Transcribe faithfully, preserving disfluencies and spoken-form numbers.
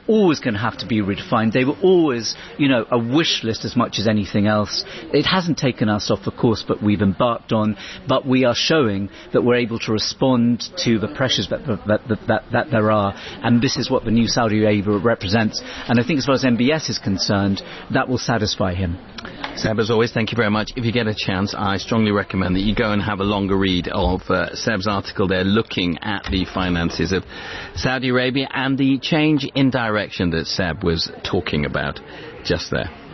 always going to have to be redefined. They were always, you know, a wish list as much as anything else. It hasn't taken us off the course that we've embarked on, but we are showing that we're able to respond to the pressures that that, that, that, that there are, and this is what the new Saudi Arabia represents. And I think as far as M B S is concerned, that will satisfy him. Seb, as always, thank you very much. If you get a chance, I strongly recommend that you go and have a longer read of uh, Seb's article there, looking at the finances of Saudi Arabia and the change in direction that Seb was talking about just there.